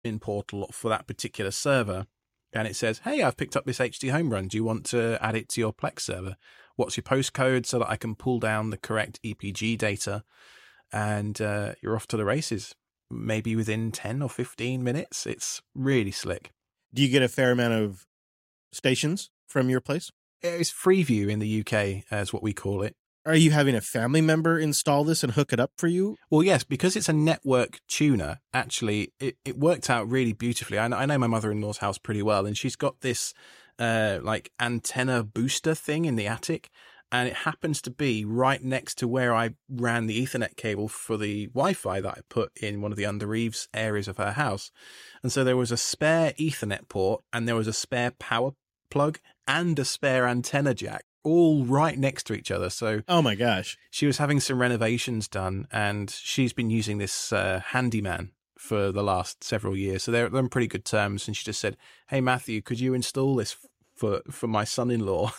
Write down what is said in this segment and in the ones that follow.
in portal for that particular server. And it says, hey, I've picked up this HD home run. Do you want to add it to your Plex server? What's your postcode so that I can pull down the correct EPG data? And you're off to the races, maybe within 10 or 15 minutes. It's really slick. Do you get a fair amount of stations from your place? It's Freeview in the UK, as what we call it. Are you having a family member install this and hook it up for you? Well, yes, because it's a network tuner, actually, it worked out really beautifully. I know my mother-in-law's house pretty well, and she's got this like antenna booster thing in the attic, and it happens to be right next to where I ran the Ethernet cable for the Wi-Fi that I put in one of the under eaves areas of her house. And so there was a spare Ethernet port, and there was a spare power plug, and a spare antenna jack, all right next to each other. So, oh my gosh, she was having some renovations done, and she's been using this handyman for the last several years. So they're on pretty good terms. And she just said, "Hey Matthew, could you install this for my son-in-law?"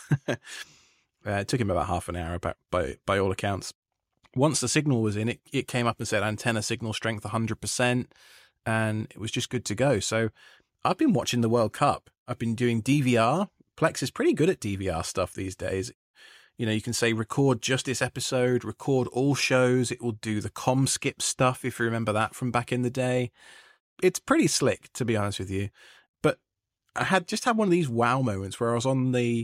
It took him about half an hour, by all accounts. Once the signal was in, it came up and said antenna signal strength 100%, and it was just good to go. So I've been watching the World Cup. I've been doing DVR. Plex is pretty good at DVR stuff these days. You know, you can say record just this episode, record all shows. It will do the com skip stuff, if you remember that from back in the day. It's pretty slick, to be honest with you. But I had one of these wow moments where I was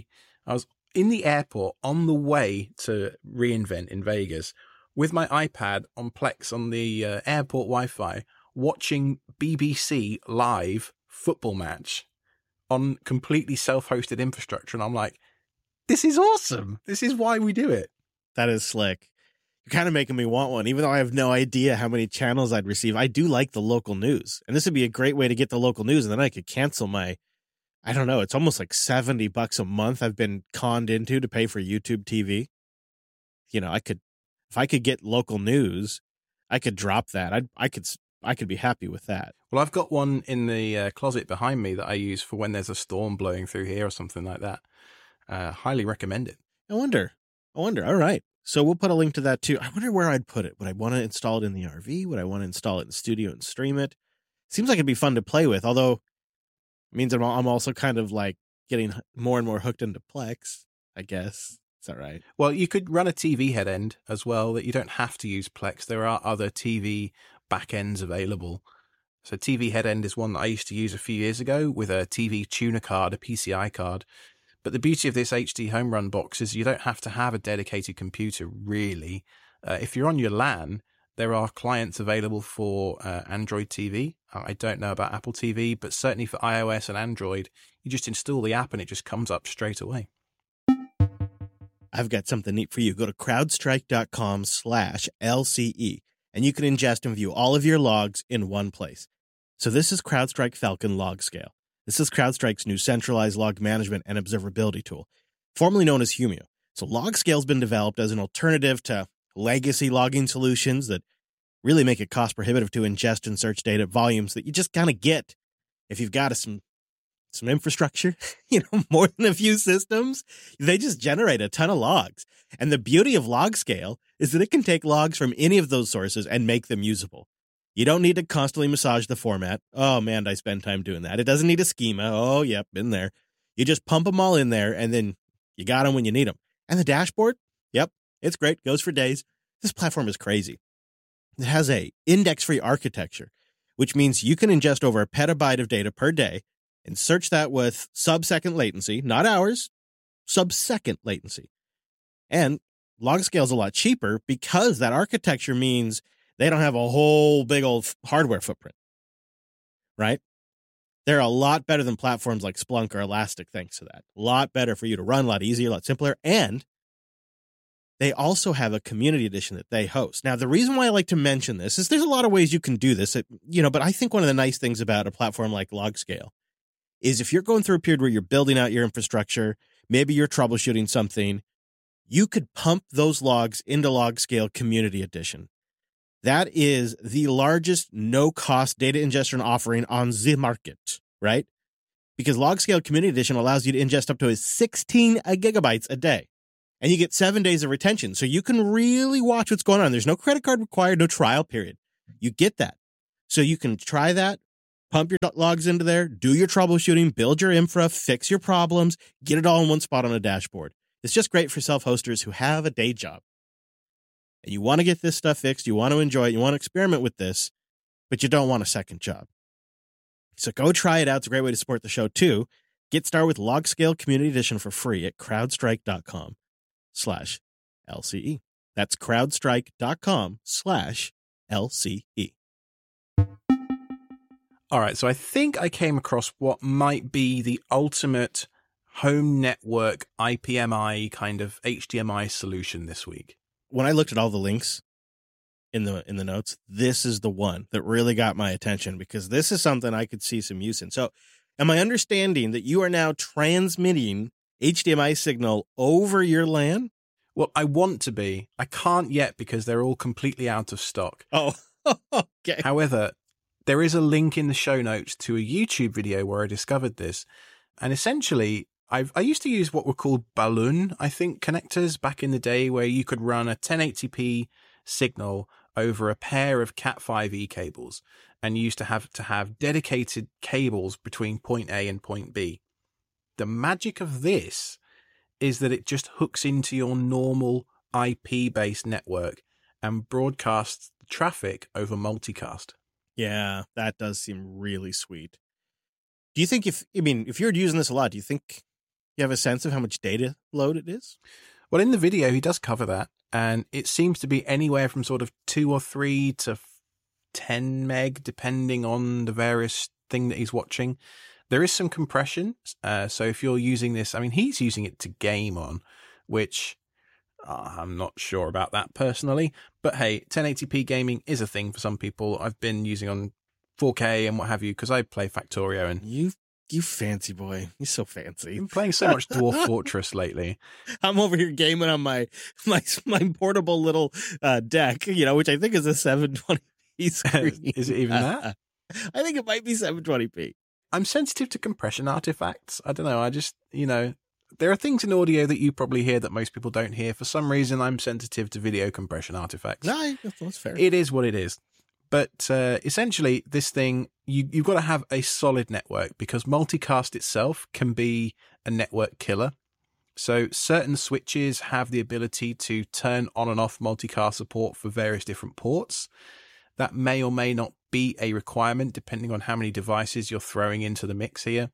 in the airport on the way to reInvent in Vegas with my iPad on Plex on the airport Wi-Fi, watching BBC live football match on completely self-hosted infrastructure. And I'm like, this is awesome. This is why we do it. That is slick. You're kind of making me want one, even though I have no idea how many channels I'd receive. I do like the local news, and this would be a great way to get the local news. And then I could cancel my, I don't know, it's almost like $70 a month I've been conned into to pay for YouTube TV. You know, if I could get local news, I could drop that. I could be happy with that. Well, I've got one in the closet behind me that I use for when there's a storm blowing through here or something like that. Highly recommend it. I wonder. All right. So we'll put a link to that too. I wonder where I'd put it. Would I want to install it in the RV? Would I want to install it in the studio and stream it? Seems like it'd be fun to play with, although it means I'm also kind of like getting more and more hooked into Plex, I guess. Is that right? Well, you could run a TV head end as well, that you don't have to use Plex. There are other TV backends available. So TV head end is one that I used to use a few years ago with a TV tuner card, a PCI card. But the beauty of this HD Home Run box is you don't have to have a dedicated computer, really. If you're on your LAN, there are clients available for Android TV. I don't know about Apple TV, but certainly for iOS and Android, you just install the app and it just comes up straight away. I've got something neat for you. Go to crowdstrike.com/LCE, and you can ingest and view all of your logs in one place. So this is CrowdStrike Falcon Log Scale. This is CrowdStrike's new centralized log management and observability tool, formerly known as Humio. So LogScale has been developed as an alternative to legacy logging solutions that really make it cost prohibitive to ingest and search data at volumes that you just kind of get if you've got some infrastructure, more than a few systems. They just generate a ton of logs. And the beauty of LogScale is that it can take logs from any of those sources and make them usable. You don't need to constantly massage the format. Oh, man, I spend time doing that. It doesn't need a schema. Oh, yep, been there. You just pump them all in there, and then you got them when you need them. And the dashboard? Yep, it's great. Goes for days. This platform is crazy. It has a index-free architecture, which means you can ingest over a petabyte of data per day and search that with sub-second latency, not hours, sub-second latency. And LogScale is a lot cheaper because that architecture means they don't have a whole big old hardware footprint, right? They're a lot better than platforms like Splunk or Elastic thanks to that. A lot better for you to run, a lot easier, a lot simpler. And they also have a community edition that they host. Now, the reason why I like to mention this is there's a lot of ways you can do this, but I think one of the nice things about a platform like LogScale is if you're going through a period where you're building out your infrastructure, maybe you're troubleshooting something, you could pump those logs into LogScale Community Edition. That is the largest no-cost data ingestion offering on the market, right? Because LogScale Community Edition allows you to ingest up to 16 gigabytes a day. And you get 7 days of retention. So you can really watch what's going on. There's no credit card required, no trial period. You get that. So you can try that Pump your logs into there, do your troubleshooting, build your infra, fix your problems, get it all in one spot on a dashboard. It's just great for self-hosters who have a day job. And you want to get this stuff fixed, you want to enjoy it, you want to experiment with this, but you don't want a second job. So go try it out. It's a great way to support the show, too. Get started with LogScale Community Edition for free at crowdstrike.com/LCE. That's crowdstrike.com/LCE. All right, so I think I came across what might be the ultimate home network IPMI kind of HDMI solution this week. When I looked at all the links in the notes, this is the one that really got my attention because this is something I could see some use in. So am I understanding that you are now transmitting HDMI signal over your LAN? Well, I want to be. I can't yet because they're all completely out of stock. Oh, okay. However, there is a link in the show notes to a YouTube video where I discovered this. And essentially, I used to use what were called balloon, I think, connectors back in the day where you could run a 1080p signal over a pair of Cat5e cables. And you used to have dedicated cables between point A and point B. The magic of this is that it just hooks into your normal IP-based network and broadcasts the traffic over multicast. Yeah, that does seem really sweet. Do you think if you're using this a lot, do you think you have a sense of how much data load it is? Well, in the video, he does cover that, and it seems to be anywhere from sort of 2 or 3 to 10 meg, depending on the various thing that he's watching. There is some compression, so if you're using this, I mean, he's using it to game on, which I'm not sure about that personally, but hey, 1080p gaming is a thing for some people. I've been using on 4K and what have you, because I play Factorio. And you fancy boy. You're so fancy. I'm playing so much Dwarf Fortress lately. I'm over here gaming on my portable little deck, which I think is a 720p screen. Is it even that? I think it might be 720p. I'm sensitive to compression artifacts. I don't know. I just, there are things in audio that you probably hear that most people don't hear. For some reason, I'm sensitive to video compression artifacts. No, that's fair. It is what it is. But essentially, this thing, you've got to have a solid network because multicast itself can be a network killer. So certain switches have the ability to turn on and off multicast support for various different ports. That may or may not be a requirement depending on how many devices you're throwing into the mix here.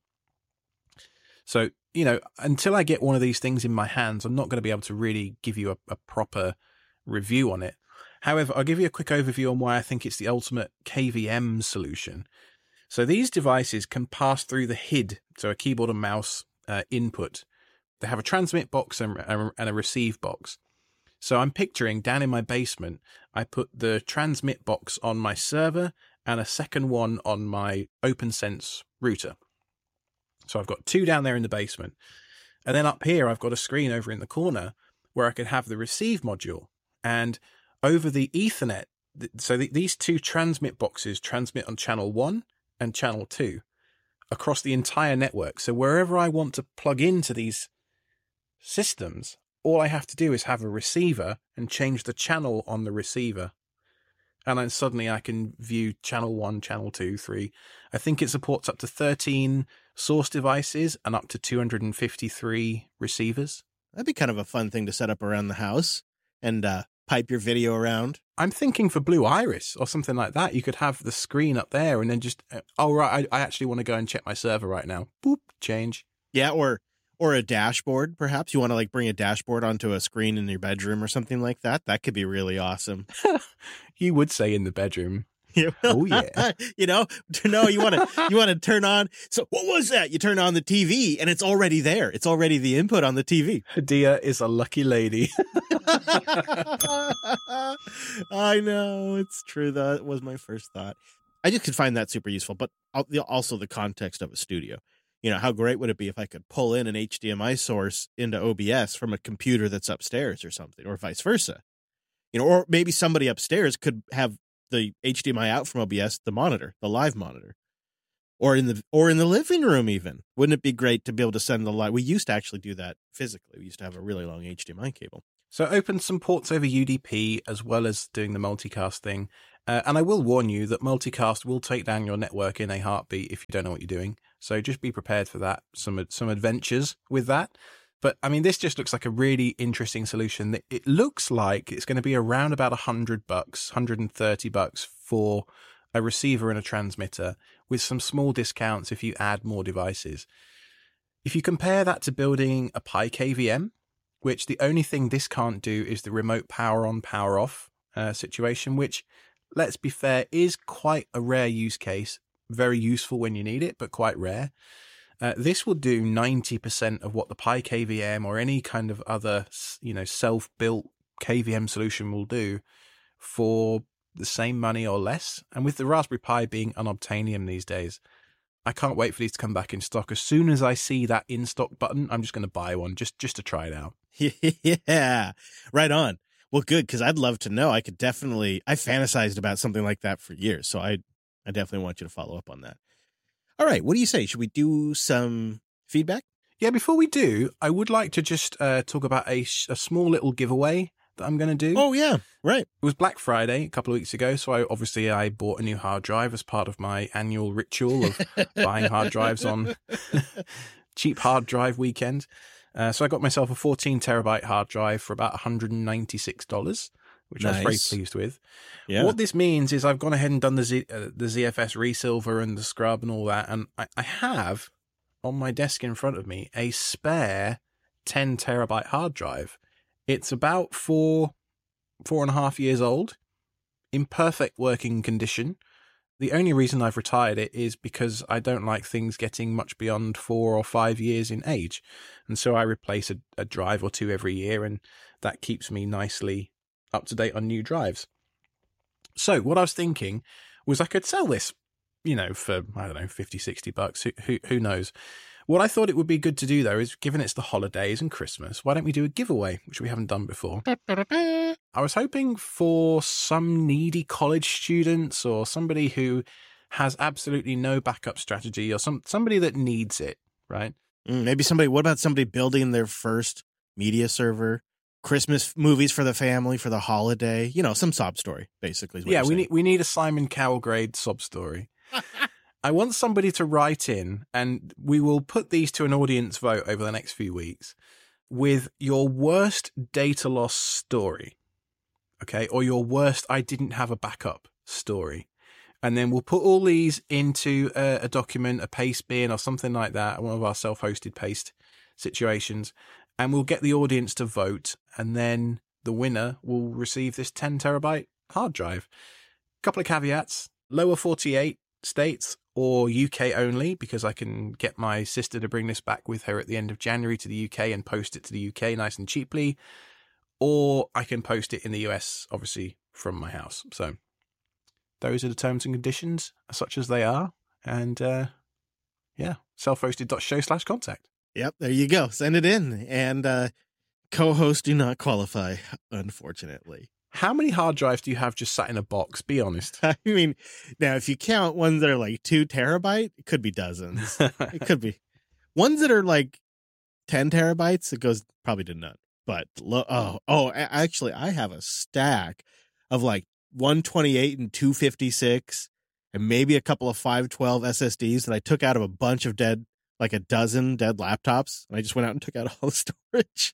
So, until I get one of these things in my hands, I'm not going to be able to really give you a proper review on it. However, I'll give you a quick overview on why I think it's the ultimate KVM solution. So these devices can pass through the HID, so a keyboard and mouse input. They have a transmit box and a receive box. So I'm picturing down in my basement, I put the transmit box on my server and a second one on my OpenSense router. So I've got 2 down there in the basement. And then up here, I've got a screen over in the corner where I could have the receive module. And over the Ethernet, so these 2 transmit boxes transmit on channel 1 and channel 2 across the entire network. So wherever I want to plug into these systems, all I have to do is have a receiver and change the channel on the receiver. And then suddenly I can view channel 1, channel 2, 3. I think it supports up to 13 source devices and up to 253 receivers. That'd be kind of a fun thing to set up around the house and pipe your video around. I'm thinking for Blue Iris or something like that. You could have the screen up there and then just, I actually want to go and check my server right now. Boop, change. Yeah, or a dashboard, perhaps. You want to bring a dashboard onto a screen in your bedroom or something like that. That could be really awesome. You would say in the bedroom. Yeah. Oh yeah. You want to turn on. So what was that? You turn on the TV and it's already there. It's already the input on the TV. Hadia is a lucky lady. I know, it's true. That was my first thought. I just could find that super useful, but also the context of a studio. How great would it be if I could pull in an HDMI source into OBS from a computer that's upstairs or something, or vice versa. Or maybe somebody upstairs could have the HDMI out from OBS, the live monitor, or in the living room even. Wouldn't it be great to be able to send the live? We used to actually do that physically. We used to have a really long HDMI cable. So open some ports over UDP as well as doing the multicast thing. And I will warn you that multicast will take down your network in a heartbeat if you don't know what you're doing. So just be prepared for that. Some adventures with that. But I mean, this just looks like a really interesting solution. It looks like it's going to be around about $100, $130 for a receiver and a transmitter, with some small discounts if you add more devices. If you compare that to building a Pi KVM, which the only thing this can't do is the remote power on, power off situation, which, let's be fair, is quite a rare use case. Very useful when you need it, but quite rare. This will do 90% of what the Pi KVM or any kind of other, self-built KVM solution will do for the same money or less. And with the Raspberry Pi being unobtainium these days, I can't wait for these to come back in stock. As soon as I see that in stock button, I'm just going to buy one just to try it out. Yeah, right on. Well, good, because I'd love to know. I fantasized about something like that for years. So I definitely want you to follow up on that. All right. What do you say? Should we do some feedback? Yeah, before we do, I would like to just talk about a small little giveaway that I'm going to do. Oh, yeah. Right. It was Black Friday a couple of weeks ago, so I bought a new hard drive as part of my annual ritual of buying hard drives on cheap hard drive weekend. So I got myself a 14 terabyte hard drive for about $196, which I was very pleased with. Yeah. What this means is I've gone ahead and done the ZFS resilver and the scrub and all that, and I have on my desk in front of me a spare 10 terabyte hard drive. It's about 4.5 years old, in perfect working condition. The only reason I've retired it is because I don't like things getting much beyond 4 or 5 years in age. And so I replace a drive or two every year, and that keeps me nicely up to date on new drives. So what I was thinking was I could sell this, for, I don't know, $50, $60. Who knows? What I thought it would be good to do, though, is given it's the holidays and Christmas, why don't we do a giveaway, which we haven't done before? I was hoping for some needy college students or somebody who has absolutely no backup strategy, or somebody that needs it, right? Maybe what about somebody building their first media server, Christmas movies for the family for the holiday, some sob story, basically. Yeah, we need a Simon Cowell grade sob story. I want somebody to write in, and we will put these to an audience vote over the next few weeks, with your worst data loss story, okay, or your worst I didn't have a backup story. And then we'll put all these into a document, a paste bin or something like that, one of our self-hosted paste situations, and we'll get the audience to vote, and then the winner will receive this 10 terabyte hard drive. Couple of caveats: lower 48 states or UK only, because I can get my sister to bring this back with her at the end of January to the UK and post it to the UK nice and cheaply, or I can post it in the US, obviously, from my house. So those are the terms and conditions, such as they are. And self-hosted.show/contact. Yep, there you go. Send it in. And co-hosts do not qualify, unfortunately. How many hard drives do you have just sat in a box? Be honest. I mean, now, if you count ones that are like 2 terabyte, it could be dozens. It could be. Ones that are like 10 terabytes, it goes probably to none. But, actually, I have a stack of like 128 and 256, and maybe a couple of 512 SSDs that I took out of a bunch of a dozen dead laptops. And I just went out and took out all the storage.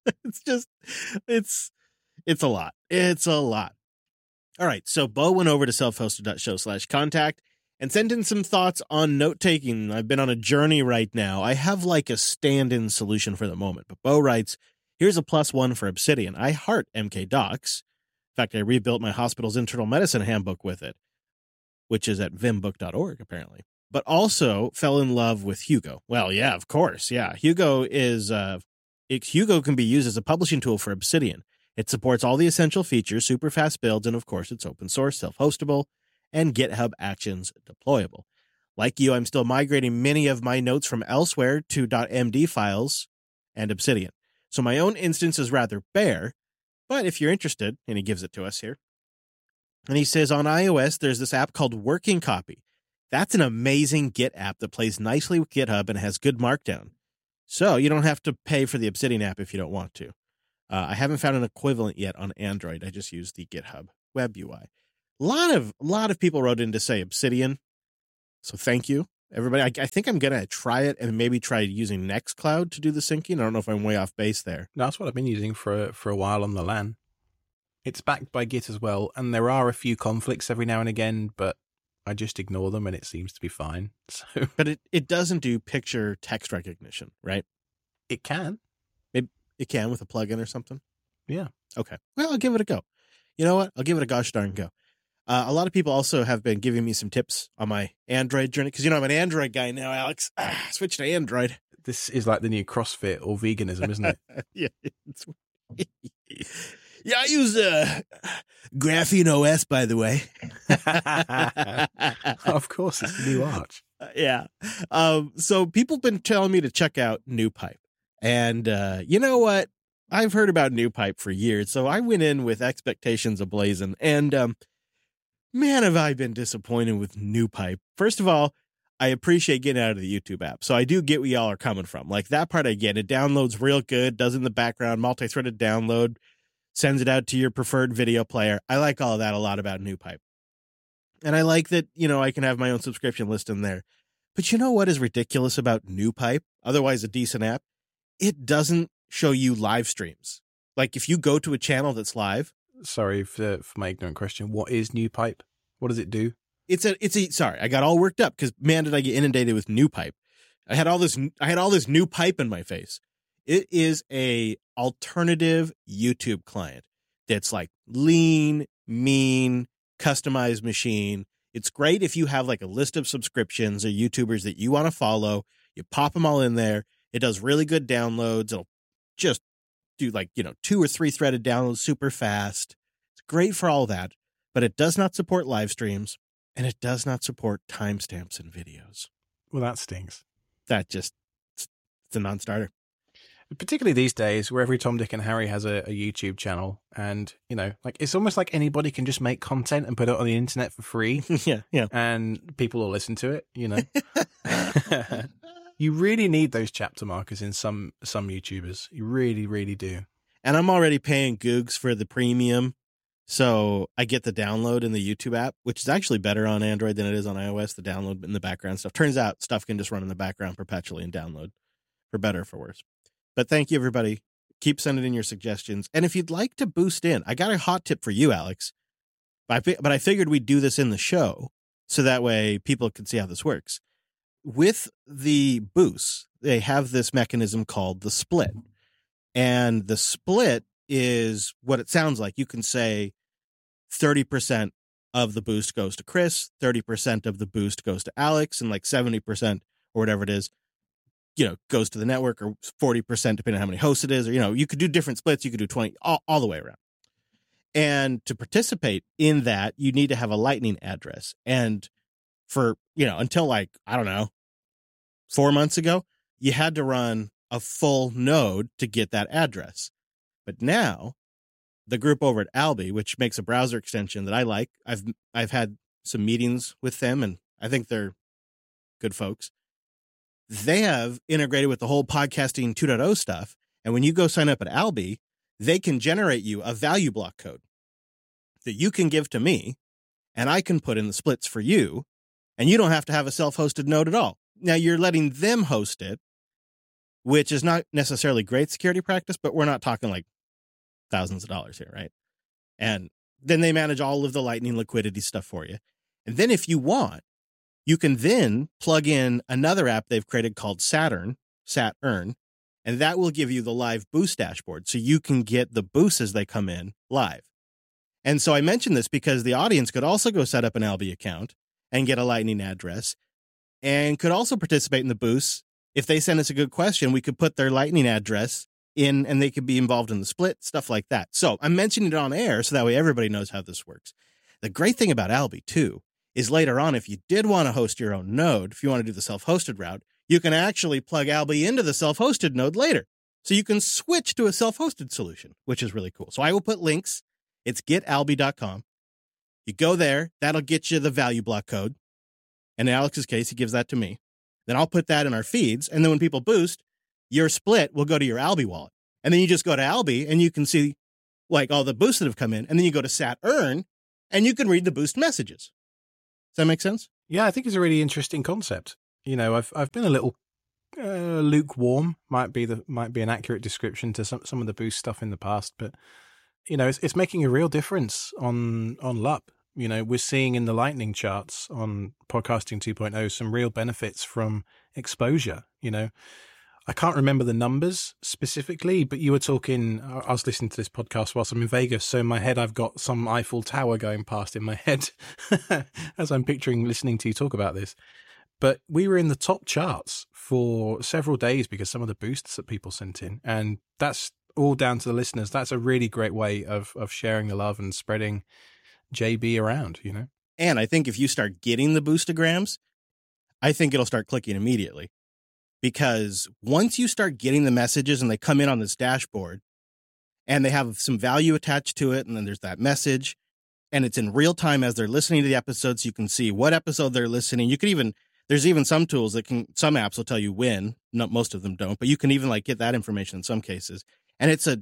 It's a lot. It's a lot. All right. So Bo went over to selfhosted.show/contact and sent in some thoughts on note-taking. I've been on a journey right now. I have like a stand-in solution for the moment. But Bo writes, here's a +1 for Obsidian. I heart MK Docs. In fact, I rebuilt my hospital's internal medicine handbook with it, which is at vimbook.org, apparently. But also fell in love with Hugo. Well, yeah, of course. Yeah. Hugo can be used as a publishing tool for Obsidian. It supports all the essential features, super fast builds, and of course it's open source, self-hostable, and GitHub Actions deployable. Like you, I'm still migrating many of my notes from elsewhere to .md files and Obsidian. So my own instance is rather bare, but if you're interested, and he gives it to us here, and he says on iOS there's this app called Working Copy. That's an amazing Git app that plays nicely with GitHub and has good markdown. So you don't have to pay for the Obsidian app if you don't want to. I haven't found an equivalent yet on Android. I just use the GitHub web UI. A lot of people wrote in to say Obsidian. So thank you, everybody. I think I'm going to try it and maybe try using Nextcloud to do the syncing. I don't know if I'm way off base there. No, that's what I've been using for a while on the LAN. It's backed by Git as well, and there are a few conflicts every now and again, but I just ignore them and it seems to be fine. So, but it doesn't do picture text recognition, right? It can. It can with a plugin or something? Yeah. Okay. Well, I'll give it a go. You know what? I'll give it a gosh darn go. A lot of people also have been giving me some tips on my Android journey, because, I'm an Android guy now, Alex. Switch to Android. This is like the new CrossFit or veganism, isn't it? Yeah. Yeah, I use Graphene OS, by the way. Of course, it's the new Arch. Yeah. So people have been telling me to check out NewPipe. And you know what? I've heard about NewPipe for years, so I went in with expectations ablazing. And man, have I been disappointed with NewPipe. First of all, I appreciate getting out of the YouTube app. So I do get where y'all are coming from. Like, that part I get. It downloads real good, does in the background, multi-threaded download, sends it out to your preferred video player. I like all of that a lot about NewPipe. And I like that, I can have my own subscription list in there. But you know what is ridiculous about NewPipe? Otherwise a decent app? It doesn't show you live streams. Like, if you go to a channel that's live. Sorry for my ignorant question. What is NewPipe? What does it do? Sorry, I got all worked up because, man, did I get inundated with NewPipe. I had all this new pipe in my face. It is a alternative YouTube client that's like lean, mean, customized machine. It's great if you have like a list of subscriptions or YouTubers that you want to follow. You pop them all in there. It does really good downloads. It'll just do 2 or 3 threaded downloads super fast. It's great for all that, but it does not support live streams, and it does not support timestamps in videos. Well, that stings. It's a non-starter. Particularly these days, where every Tom, Dick, and Harry has a YouTube channel, and it's almost like anybody can just make content and put it on the internet for free. Yeah, and people will listen to it. You really need those chapter markers in some YouTubers. You really, really do. And I'm already paying Googs for the premium, so I get the download in the YouTube app, which is actually better on Android than it is on iOS. The download in the background stuff. Turns out stuff can just run in the background perpetually and download, for better or for worse. But thank you, everybody. Keep sending in your suggestions. And if you'd like to boost in, I got a hot tip for you, Alex. But I figured we'd do this in the show so that way people can see how this works. With the boosts, they have this mechanism called the split. And the split is what it sounds like. You can say 30% of the boost goes to Chris, 30% of the boost goes to Alex, and like 70% or whatever it is, goes to the network, or 40% depending on how many hosts it is, or, you could do different splits. You could do 20, all the way around. And to participate in that, you need to have a Lightning address. And for, until 4 months ago, you had to run a full node to get that address. But now the group over at Alby, which makes a browser extension that I like, I've had some meetings with them, and I think they're good folks. They have integrated with the whole podcasting 2.0 stuff. And when you go sign up at Alby, they can generate you a value block code that you can give to me, and I can put in the splits for you, and you don't have to have a self-hosted node at all. Now, you're letting them host it, which is not necessarily great security practice, but we're not talking like thousands of dollars here, right? And then they manage all of the Lightning liquidity stuff for you. And then if you want, you can then plug in another app they've created called Saturn, and that will give you the live boost dashboard. So you can get the boosts as they come in live. And so I mentioned this because the audience could also go set up an Alby account and get a Lightning address, and could also participate in the boosts. If they send us a good question, we could put their Lightning address in, and they could be involved in the split, stuff like that. So I'm mentioning it on air so that way everybody knows how this works. The great thing about Alby, too, is later on, if you did want to host your own node, if you want to do the self-hosted route, you can actually plug Alby into the self-hosted node later. So you can switch to a self-hosted solution, which is really cool. So I will put links. It's getalby.com. You go there. That'll get you the value block code. And in Alex's case, he gives that to me. Then I'll put that in our feeds. And then when people boost, your split will go to your Alby wallet. And then you just go to Alby and you can see like all the boosts that have come in. And then you go to Saturn and you can read the boost messages. Does that make sense? Yeah, I think it's a really interesting concept. You know, I've been a little lukewarm, might be an accurate description to some of the boost stuff in the past, but you know, it's making a real difference on LUP. You know, we're seeing in the lightning charts on Podcasting 2.0 some real benefits from exposure. You know, I can't remember the numbers specifically, but you were talking, I was listening to this podcast whilst I'm in Vegas, so in my head I've got some Eiffel Tower going past in my head as I'm listening to you talk about this. But we were in the top charts for several days because some of the boosts that people sent in, and that's all down to the listeners. That's a really great way of sharing the love and spreading JB around, you know? And I think if you start getting the boostograms, I think it'll start clicking immediately. Because once you start getting the messages and they come in on this dashboard and they have some value attached to it, and then there's that message, and it's in real time as they're listening to the episodes, you can see what episode they're listening. You can even, there's even some tools that can, some apps will tell you when, not most of them don't, but you can even like get that information in some cases. And it's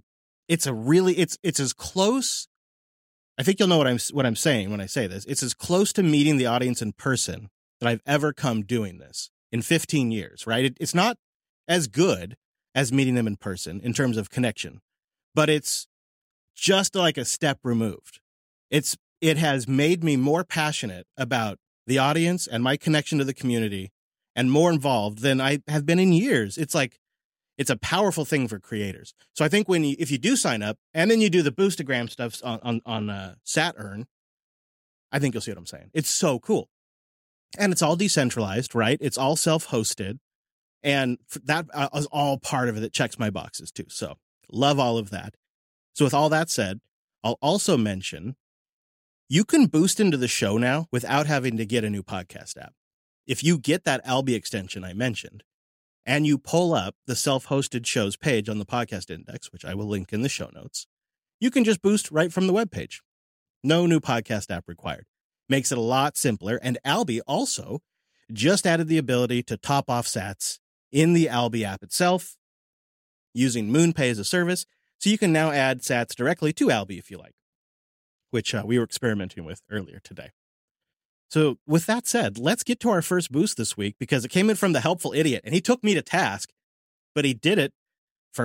as close. I think you'll know what I'm saying when I say this. It's as close to meeting the audience in person that I've ever come doing this in 15 years, right? It's not as good as meeting them in person in terms of connection, but it's just like a step removed. It has made me more passionate about the audience and my connection to the community and more involved than I have been in years. It's a powerful thing for creators. So I think if you do sign up and then you do the boostagram stuff on Saturn, I think you'll see what I'm saying. It's so cool. And it's all decentralized, right? It's all self-hosted. And that is all part of it that checks my boxes too. So love all of that. So with all that said, I'll also mention you can boost into the show now without having to get a new podcast app. If you get that Alby extension I mentioned, and you pull up the self-hosted shows page on the podcast index, which I will link in the show notes, you can just boost right from the webpage. No new podcast app required. Makes it a lot simpler. And Alby also just added the ability to top off sats in the Alby app itself using MoonPay as a service. So you can now add sats directly to Alby if you like, which we were experimenting with earlier today. So with that said, let's get to our first boost this week because it came in from the Helpful Idiot and he took me to task, but he did it for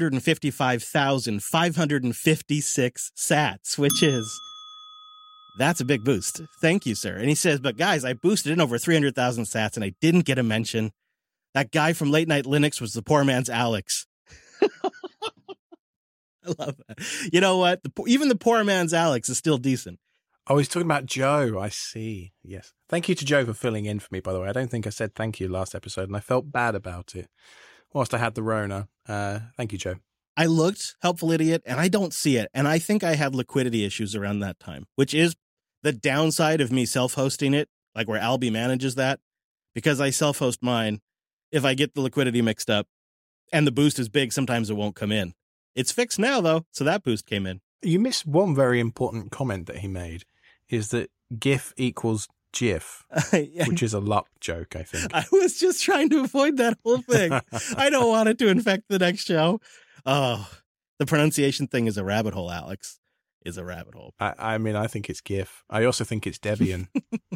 555,556 sats, which is... That's a big boost. Thank you, sir. And he says, but guys, I boosted in over 300,000 sats and I didn't get a mention. That guy from Late Night Linux was the poor man's Alex. I love that. You know what? Even the poor man's Alex is still decent. Oh, he's talking about Joe. I see. Yes. Thank you to Joe for filling in for me, by the way. I don't think I said thank you last episode and I felt bad about it whilst I had the Rona. Thank you, Joe. I looked, Helpful Idiot, and I don't see it. And I think I had liquidity issues around that time, which is the downside of me self-hosting it, like where Alby manages that, because I self-host mine. If I get the liquidity mixed up and the boost is big, sometimes it won't come in. It's fixed now, though, so that boost came in. You missed one very important comment that he made, is that GIF equals GIF, which is a LUP joke, I think. I was just trying to avoid that whole thing. I don't want it to infect the next show. Oh, the pronunciation thing is a rabbit hole, Alex. Is a rabbit hole. I mean, I think it's GIF. I also think it's Debian.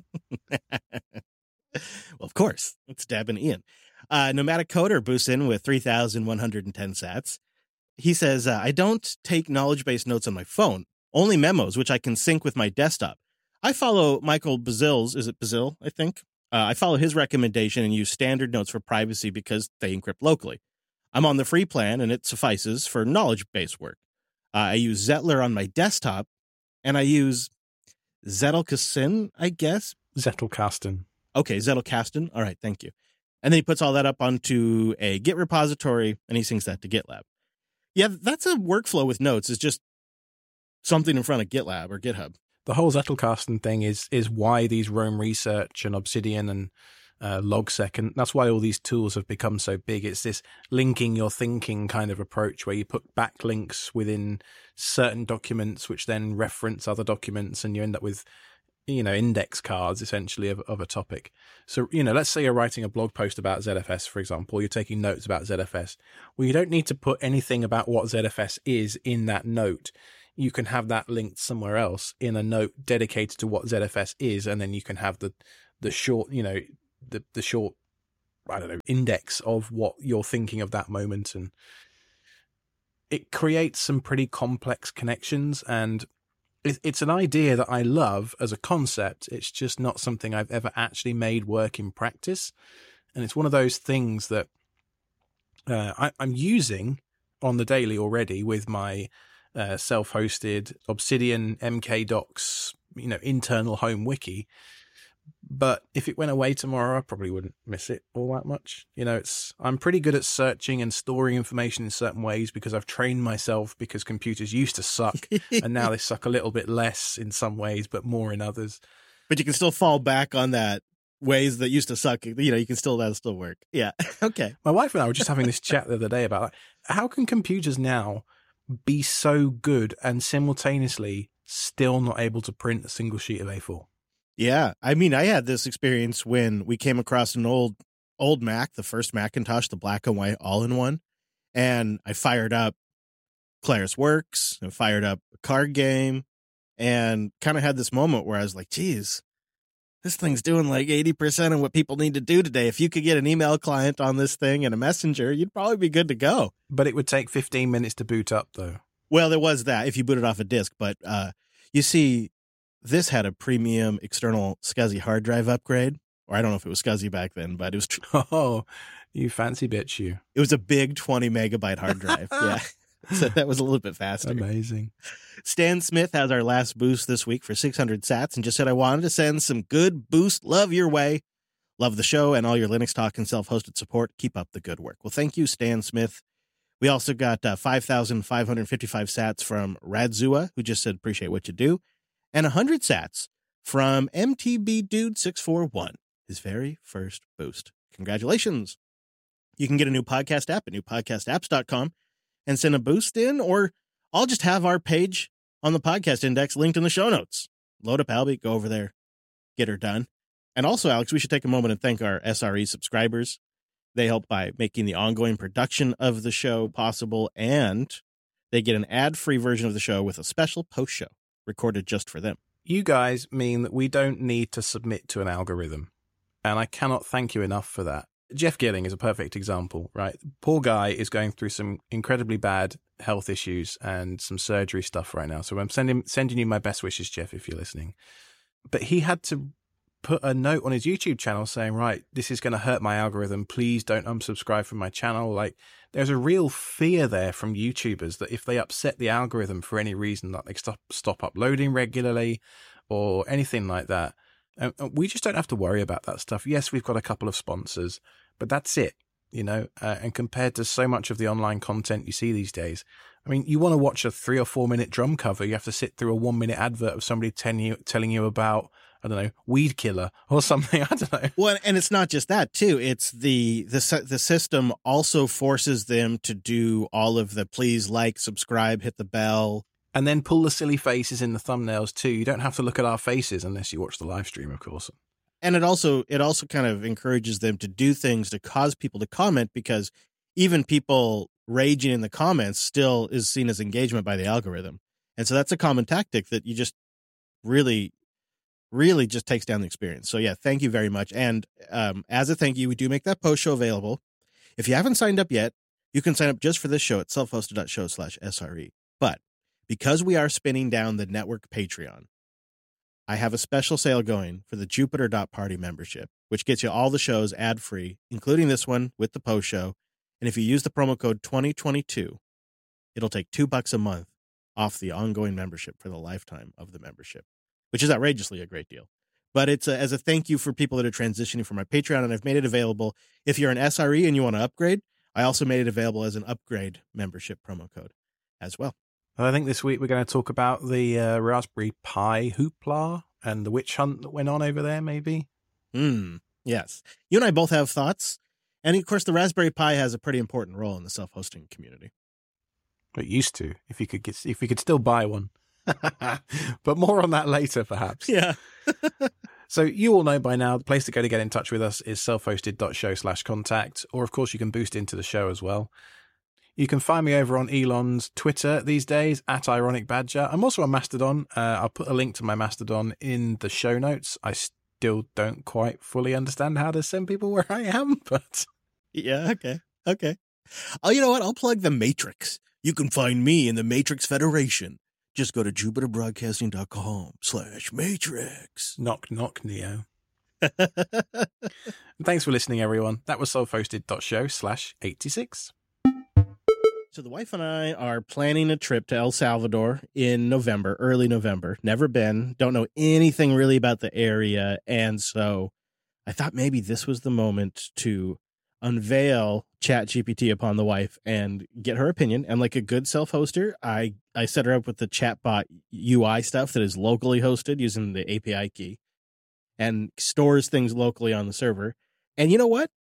Well, of course, it's Deb and Ian. Nomadic Coder boosts in with 3,110 sats. He says, I don't take knowledge-based notes on my phone, only memos, which I can sync with my desktop. I follow Michael Bazill's, is it Bazill, I think? I follow his recommendation and use standard notes for privacy because they encrypt locally. I'm on the free plan, and it suffices for knowledge-based work. I use Zetler on my desktop, and I use Zettelkasten, I guess. Zettelkasten. Okay, Zettelkasten. All right, thank you. And then he puts all that up onto a Git repository, and he syncs that to GitLab. Yeah, that's a workflow with notes. It's just something in front of GitLab or GitHub. The whole Zettelkasten thing is why these Roam Research and Obsidian and Logsec, and that's why all these tools have become so big. It's this linking your thinking kind of approach where you put backlinks within certain documents which then reference other documents, and you end up with, you know, index cards essentially of a topic. So, you know, let's say you're writing a blog post about ZFS, for example, you're taking notes about ZFS. Well, you don't need to put anything about what ZFS is in that note. you can have that linked somewhere else in a note dedicated to what ZFS is, and then you can have the short, the short, I don't know, index of what you're thinking of that moment, and it creates some pretty complex connections. And it's an idea that I love as a concept. It's just not something I've ever actually made work in practice, and it's one of those things that I'm using on the daily already with my self-hosted Obsidian MKDocs, internal home wiki. But if it went away tomorrow, I probably wouldn't miss it all that much. I'm pretty good at searching and storing information in certain ways because I've trained myself, because computers used to suck and now they suck a little bit less in some ways, but more in others. But you can still fall back on that ways that used to suck. That'll still work. Yeah. Okay. My wife and I were just having this chat the other day about how can computers now be so good and simultaneously still not able to print a single sheet of A4? Yeah. I mean, I had this experience when we came across an old Mac, the first Macintosh, the black and white all-in-one. And I fired up Claris Works and fired up a card game and kind of had this moment where I was like, geez, this thing's doing like 80% of what people need to do today. If you could get an email client on this thing and a messenger, you'd probably be good to go. But it would take 15 minutes to boot up, though. Well, there was that if you boot it off a disk. But you see, this had a premium external SCSI hard drive upgrade. Or I don't know if it was SCSI back then, but it was... Oh, you fancy bitch, you. It was a big 20 megabyte hard drive. Yeah. So that was a little bit faster. Amazing. Stan Smith has our last boost this week for 600 sats and just said, I wanted to send some good boost love your way. Love the show and all your Linux talk and self-hosted support. Keep up the good work. Well, thank you, Stan Smith. We also got 5,555 sats from Radzua, who just said, appreciate what you do. And 100 sats from MTB Dude 641, his very first boost. Congratulations. You can get a new podcast app at newpodcastapps.com and send a boost in, or I'll just have our page on the podcast index linked in the show notes. Load up Albie, go over there, get her done. And also, Alex, we should take a moment and thank our SRE subscribers. They help by making the ongoing production of the show possible, and they get an ad-free version of the show with a special post-show recorded just for them. You guys mean that we don't need to submit to an algorithm, and I cannot thank you enough for that. Jeff Gilling is a perfect example, right? Poor guy is going through some incredibly bad health issues and some surgery stuff right now. So I'm sending you my best wishes, Jeff, if you're listening. But he had to put a note on his YouTube channel saying, right, this is going to hurt my algorithm. Please don't unsubscribe from my channel. Like, there's a real fear there from YouTubers that if they upset the algorithm for any reason, that they stop uploading regularly or anything like that. And we just don't have to worry about that stuff. Yes, we've got a couple of sponsors, but that's it, and compared to so much of the online content you see these days, I mean, you want to watch a 3 or 4 minute drum cover, you have to sit through a 1 minute advert of somebody telling you about, I don't know, weed killer or something. I don't know. Well, and it's not just that too. It's the system also forces them to do all of the please like, subscribe, hit the bell. And then pull the silly faces in the thumbnails too. You don't have to look at our faces unless you watch the live stream, of course. And it also kind of encourages them to do things to cause people to comment, because even people raging in the comments still is seen as engagement by the algorithm. And so that's a common tactic that you just really, really just takes down the experience. So yeah, thank you very much. And as a thank you, we do make that post show available. If you haven't signed up yet, you can sign up just for this show at selfhosted.show/SRE. But because we are spinning down the network Patreon, I have a special sale going for the Jupiter.party membership, which gets you all the shows ad-free, including this one with the post show. And if you use the promo code 2022, it'll take $2 a month off the ongoing membership for the lifetime of the membership, which is outrageously a great deal. But it's as a thank you for people that are transitioning from my Patreon, and I've made it available. If you're an SRE and you want to upgrade, I also made it available as an upgrade membership promo code as well. I think this week we're going to talk about the Raspberry Pi hoopla and the witch hunt that went on over there, maybe. Yes. You and I both have thoughts. And of course, the Raspberry Pi has a pretty important role in the self-hosting community. It used to, if we could still buy one. But more on that later, perhaps. Yeah. So you all know by now, the place to go to get in touch with us is selfhosted.show/contact, or of course you can boost into the show as well. You can find me over on Elon's Twitter these days, @IronicBadger. I'm also on Mastodon. I'll put a link to my Mastodon in the show notes. I still don't quite fully understand how to send people where I am, but... Yeah, okay. Oh, you know what? I'll plug the Matrix. You can find me in the Matrix Federation. Just go to jupiterbroadcasting.com/matrix. Knock, knock, Neo. Thanks for listening, everyone. That was self-hosted.show/86. So the wife and I are planning a trip to El Salvador in November, early November. Never been, don't know anything really about the area. And so I thought maybe this was the moment to unveil ChatGPT upon the wife and get her opinion. And like a good self-hoster, I set her up with the chatbot UI stuff that is locally hosted using the API key and stores things locally on the server. And you know what?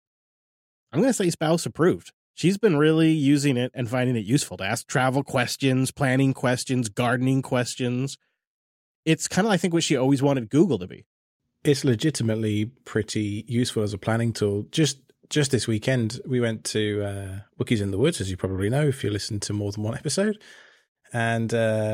I'm going to say spouse approved. She's been really using it and finding it useful to ask travel questions, planning questions, gardening questions. It's kind of, I think, what she always wanted Google to be. It's legitimately pretty useful as a planning tool. Just this weekend, we went to Wookiees in the Woods, as you probably know, if you listen to more than one episode. And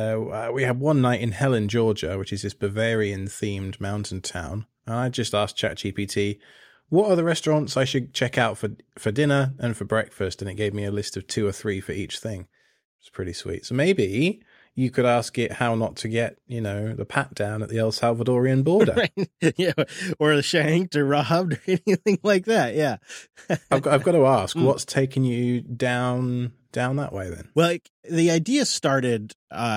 we had one night in Helen, Georgia, which is this Bavarian-themed mountain town. And I just asked ChatGPT, what are the restaurants I should check out for dinner and for breakfast? And it gave me a list of 2 or 3 for each thing. It's pretty sweet. So maybe you could ask it how not to get, the pat down at the El Salvadorian border. Right. Yeah, or shanked or robbed or anything like that. Yeah. I've got to ask, what's taking you down that way then? Well, the idea started,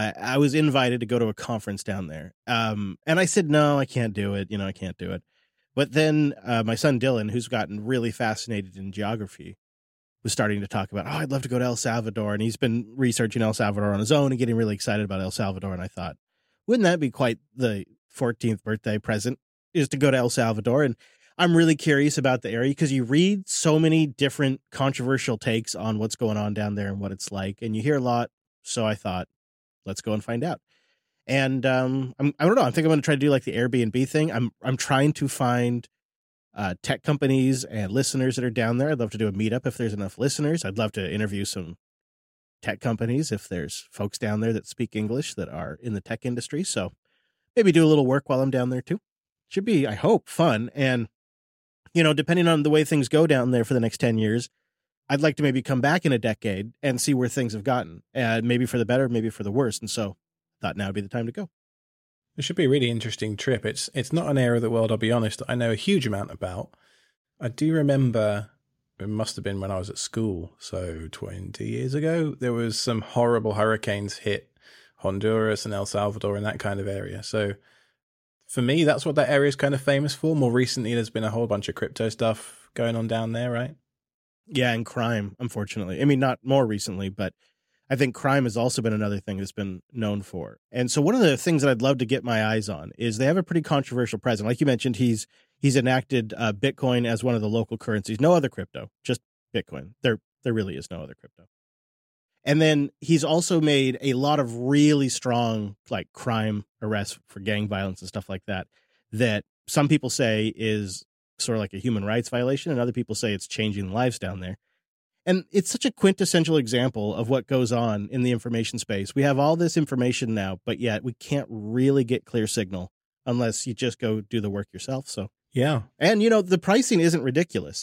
I was invited to go to a conference down there. And I said, no, I can't do it. I can't do it. But then my son Dylan, who's gotten really fascinated in geography, was starting to talk about, I'd love to go to El Salvador. And he's been researching El Salvador on his own and getting really excited about El Salvador. And I thought, wouldn't that be quite the 14th birthday present, is to go to El Salvador? And I'm really curious about the area because you read so many different controversial takes on what's going on down there and what it's like. And you hear a lot. So I thought, let's go and find out. And I don't know. I think I'm going to try to do like the Airbnb thing. I'm trying to find tech companies and listeners that are down there. I'd love to do a meetup if there's enough listeners. I'd love to interview some tech companies if there's folks down there that speak English that are in the tech industry. So maybe do a little work while I'm down there too. Should be, I hope, fun. And, depending on the way things go down there for the next 10 years, I'd like to maybe come back in a decade and see where things have gotten. Maybe for the better, maybe for the worse. And so thought now would be the time to go. It should be a really interesting trip. It's not an area of the world, I'll be honest, I know a huge amount about. I do remember, it must have been when I was at school, so 20 years ago, there was some horrible hurricanes hit Honduras and El Salvador and that kind of area. So for me, that's what that area is kind of famous for. More recently, there's been a whole bunch of crypto stuff going on down there, right? Yeah, and crime, unfortunately. I mean, not more recently, but I think crime has also been another thing that's been known for. And so one of the things that I'd love to get my eyes on is they have a pretty controversial president. Like you mentioned, he's enacted Bitcoin as one of the local currencies. No other crypto, just Bitcoin. There really is no other crypto. And then he's also made a lot of really strong like crime arrests for gang violence and stuff like that some people say is sort of like a human rights violation, and other people say it's changing lives down there. And it's such a quintessential example of what goes on in the information space. We have all this information now, but yet we can't really get clear signal unless you just go do the work yourself. So, yeah. And, the pricing isn't ridiculous.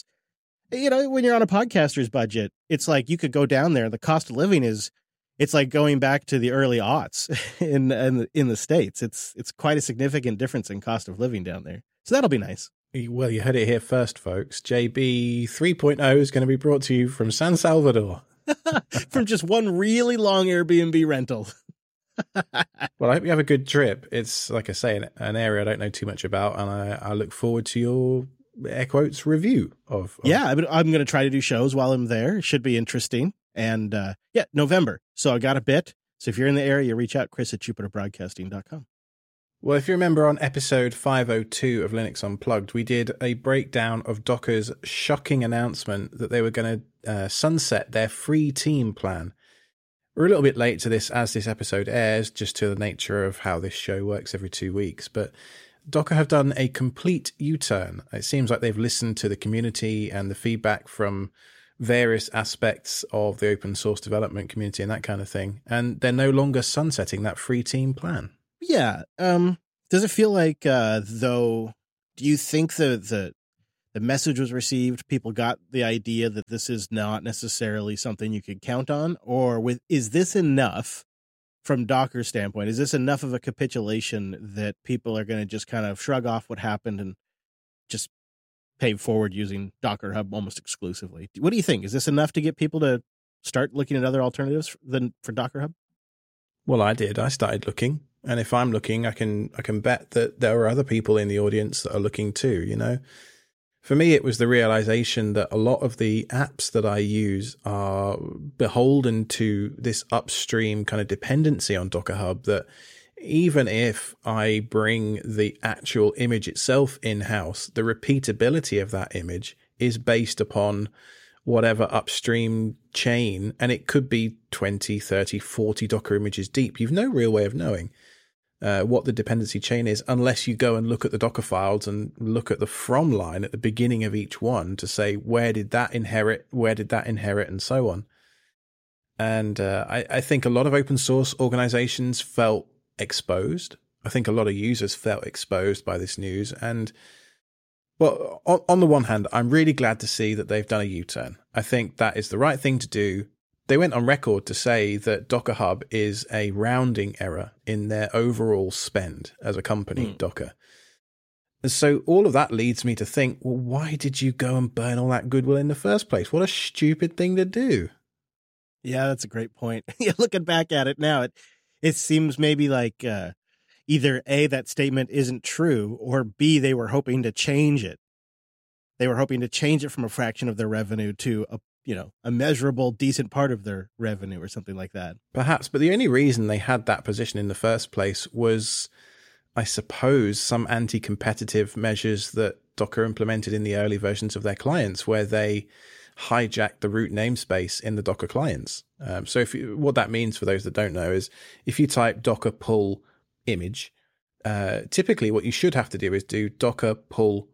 When you're on a podcaster's budget, it's like you could go down there. The cost of living it's like going back to the early aughts in the States. It's quite a significant difference in cost of living down there. So that'll be nice. Well, you heard it here first, folks. JB 3.0 is going to be brought to you from San Salvador. From just one really long Airbnb rental. Well, I hope you have a good trip. It's, like I say, an area I don't know too much about, and I look forward to your, air quotes, review of... Yeah, I'm going to try to do shows while I'm there. It should be interesting. And, November. So I got a bit. So if you're in the area, reach out, Chris@JupiterBroadcasting.com. Well, if you remember on episode 502 of Linux Unplugged, we did a breakdown of Docker's shocking announcement that they were going to sunset their free team plan. We're a little bit late to this as this episode airs, just to the nature of how this show works every 2 weeks, but Docker have done a complete U-turn. It seems like they've listened to the community and the feedback from various aspects of the open source development community and that kind of thing. And they're no longer sunsetting that free team plan. Yeah. Does it feel like, though, do you think the message was received, people got the idea that this is not necessarily something you could count on? Or is this enough from Docker's standpoint? Is this enough of a capitulation that people are going to just kind of shrug off what happened and just pay forward using Docker Hub almost exclusively? What do you think? Is this enough to get people to start looking at other alternatives than for Docker Hub? Well, I did. I started looking. And if I'm looking, I can bet that there are other people in the audience that are looking too, you know? For me, it was the realization that a lot of the apps that I use are beholden to this upstream kind of dependency on Docker Hub, that even if I bring the actual image itself in-house, the repeatability of that image is based upon whatever upstream chain, and it could be 20, 30, 40 Docker images deep. You've no real way of knowing what the dependency chain is unless you go and look at the Docker files and look at the from line at the beginning of each one to say, where did that inherit, and so on. And I think a lot of open source organizations felt exposed. I think a lot of users felt exposed by this news. And well, on the one hand, I'm really glad to see that they've done a U-turn. I think that is the right thing to do. They went on record to say that Docker Hub is a rounding error in their overall spend as a company, Docker. And so all of that leads me to think, well, why did you go and burn all that goodwill in the first place? What a stupid thing to do. Yeah, that's a great point. Looking back at it now, it seems maybe like either A, that statement isn't true, or B, they were hoping to change it. They were hoping to change it from a fraction of their revenue to a measurable, decent part of their revenue or something like that. Perhaps, but the only reason they had that position in the first place was, I suppose, some anti-competitive measures that Docker implemented in the early versions of their clients, where they hijacked the root namespace in the Docker clients. So what that means for those that don't know is if you type docker pull image, typically what you should have to do is do docker pull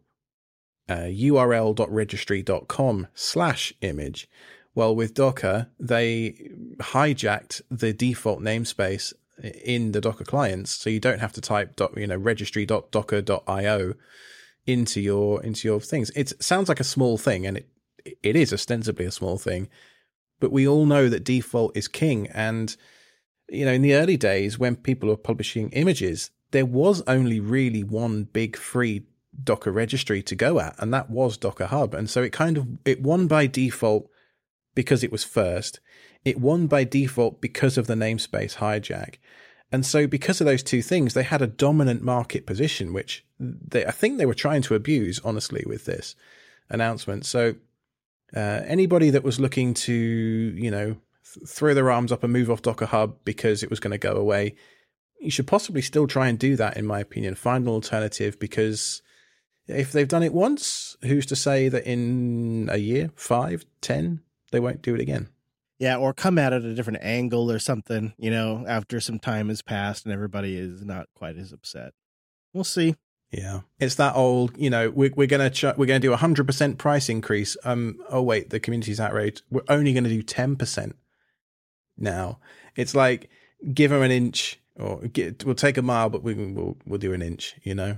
url.registry.com/image. Well, with Docker, they hijacked the default namespace in the Docker clients, so you don't have to type registry.docker.io into your things. It sounds like a small thing, and it is ostensibly a small thing, but we all know that default is king. And in the early days when people were publishing images, there was only really one big free Docker registry to go at, and that was Docker Hub. And so it won by default because it was first. It won by default because of the namespace hijack. And so because of those two things, they had a dominant market position, which I think they were trying to abuse, honestly, with this announcement. So anybody that was looking to, throw their arms up and move off Docker Hub because it was going to go away, you should possibly still try and do that, in my opinion. Find an alternative, because if they've done it once, who's to say that in a year, 5, 10, they won't do it again? Yeah, or come at it at a different angle or something, after some time has passed and everybody is not quite as upset. We'll see. Yeah, it's that old, we're gonna do 100% price increase. Oh wait, the community's outraged. We're only going to do 10% now. It's like, give them an inch, or we'll take a mile, but we'll do an inch.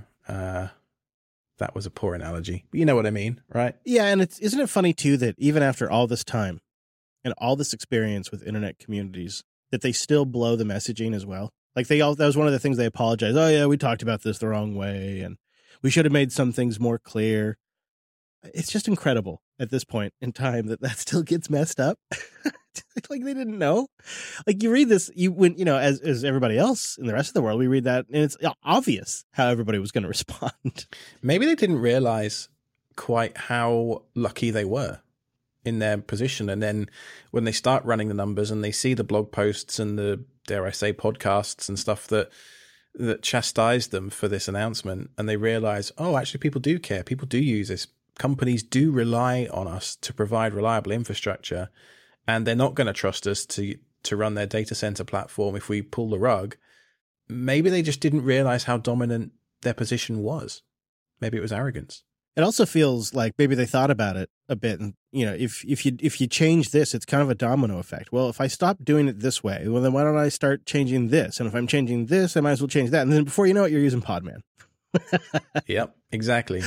That was a poor analogy, but you know what I mean, right? Yeah, and isn't it funny too that even after all this time and all this experience with internet communities, that they still blow the messaging as well? Like that was one of the things they apologized. Oh yeah, we talked about this the wrong way, and we should have made some things more clear. It's just incredible at this point in time that still gets messed up. Like they didn't know. Like you read this, as everybody else in the rest of the world, we read that and it's obvious how everybody was going to respond. Maybe they didn't realize quite how lucky they were in their position. And then when they start running the numbers and they see the blog posts and the, dare I say, podcasts and stuff that chastised them for this announcement, and they realize, oh, actually people do care. People do use this. Companies do rely on us to provide reliable infrastructure, and they're not going to trust us to run their data center platform if we pull the rug. Maybe they just didn't realize how dominant their position was. Maybe it was arrogance. It also feels like maybe they thought about it a bit, and if you change this, it's kind of a domino effect. Well, if I stop doing it this way, well, then why don't I start changing this? And if I'm changing this, I might as well change that. And then before you know it, you're using Podman. Yep, exactly.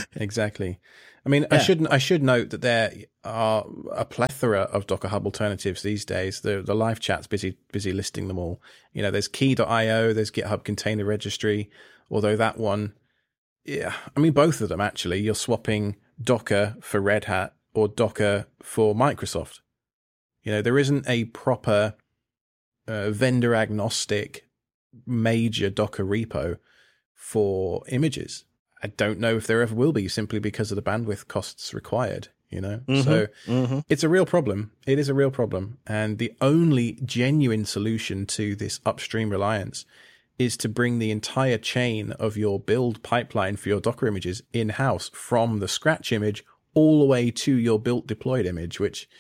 I mean, yeah. I should note that there are a plethora of Docker Hub alternatives these days. The live chat's busy listing them all. There's key.io, there's GitHub Container Registry, although that one, yeah, I mean, both of them actually, you're swapping Docker for Red Hat or Docker for Microsoft. There isn't a proper vendor agnostic major Docker repo for images. I don't know if there ever will be, simply because of the bandwidth costs required, So it's a real problem. It is a real problem. And the only genuine solution to this upstream reliance is to bring the entire chain of your build pipeline for your Docker images in-house, from the scratch image all the way to your built deployed image, which